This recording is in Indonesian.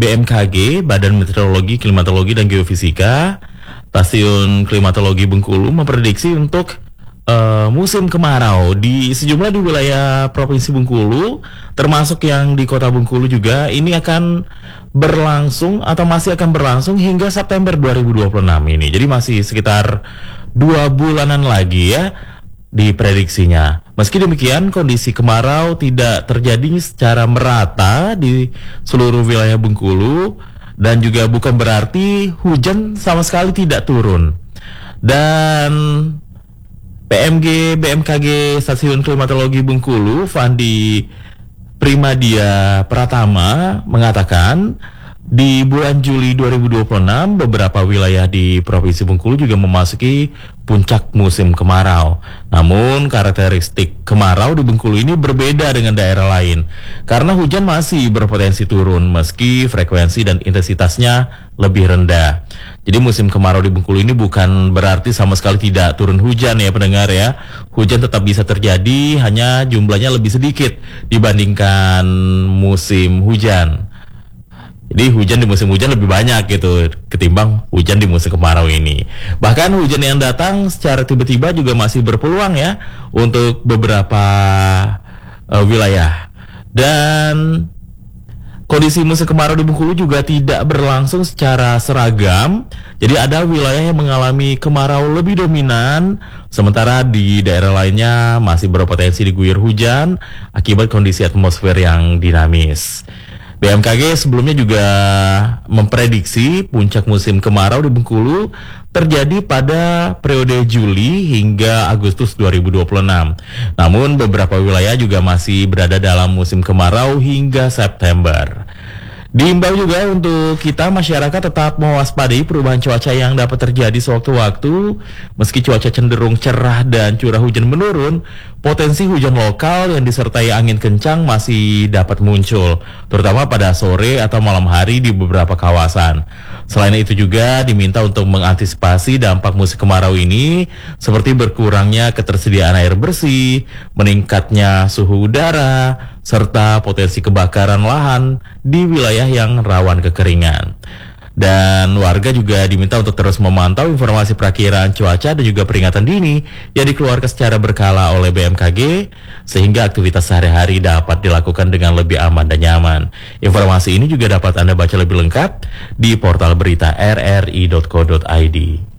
BMKG, Badan Meteorologi, Klimatologi, dan Geofisika, Stasiun Klimatologi Bengkulu memprediksi untuk musim kemarau di sejumlah di wilayah Provinsi Bengkulu, termasuk yang di Kota Bengkulu juga, ini akan berlangsung atau masih akan berlangsung hingga September 2026 ini. Jadi masih sekitar 2 bulanan lagi ya diprediksinya. Meski demikian, kondisi kemarau tidak terjadi secara merata di seluruh wilayah Bengkulu dan juga bukan berarti hujan sama sekali tidak turun. Dan BMKG Stasiun Klimatologi Bengkulu, Fandi Primadia Pratama mengatakan di bulan Juli 2026 beberapa wilayah di Provinsi Bengkulu juga memasuki puncak musim kemarau. Namun karakteristik kemarau di Bengkulu ini berbeda dengan daerah lain karena hujan masih berpotensi turun meski frekuensi dan intensitasnya lebih rendah. Jadi musim kemarau di Bengkulu ini bukan berarti sama sekali tidak turun hujan ya pendengar ya. Hujan tetap bisa terjadi, hanya jumlahnya lebih sedikit dibandingkan musim hujan. Jadi hujan di musim hujan lebih banyak gitu ketimbang hujan di musim kemarau ini. Bahkan hujan yang datang secara tiba-tiba juga masih berpeluang ya untuk beberapa wilayah. Dan kondisi musim kemarau di Bengkulu juga tidak berlangsung secara seragam. Jadi ada wilayah yang mengalami kemarau lebih dominan, sementara di daerah lainnya masih berpotensi diguyur hujan akibat kondisi atmosfer yang dinamis. BMKG sebelumnya juga memprediksi puncak musim kemarau di Bengkulu terjadi pada periode Juli hingga Agustus 2026. Namun beberapa wilayah juga masih berada dalam musim kemarau hingga September. Diimbau juga untuk kita masyarakat tetap mewaspadai perubahan cuaca yang dapat terjadi sewaktu-waktu. Meski cuaca cenderung cerah dan curah hujan menurun, potensi hujan lokal yang disertai angin kencang masih dapat muncul, terutama pada sore atau malam hari di beberapa kawasan. Selain itu juga diminta untuk mengantisipasi dampak musim kemarau ini, seperti berkurangnya ketersediaan air bersih, meningkatnya suhu udara, serta potensi kebakaran lahan di wilayah yang rawan kekeringan. Dan warga juga diminta untuk terus memantau informasi perakiraan cuaca dan juga peringatan dini yang dikeluarkan secara berkala oleh BMKG sehingga aktivitas sehari-hari dapat dilakukan dengan lebih aman dan nyaman. Informasi ini juga dapat Anda baca lebih lengkap di portal berita rri.co.id.